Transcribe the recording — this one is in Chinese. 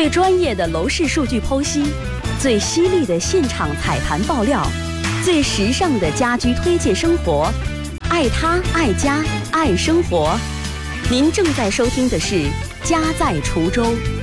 最专业的楼市数据剖析，最犀利的现场踩盘爆料，最时尚的家居推荐生活，爱他爱家爱生活。您正在收听的是《家在滁州》。